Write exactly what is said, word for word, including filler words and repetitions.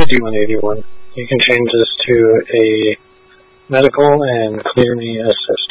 eighty-one eighty-one. You can change this to a medical and clear me assist.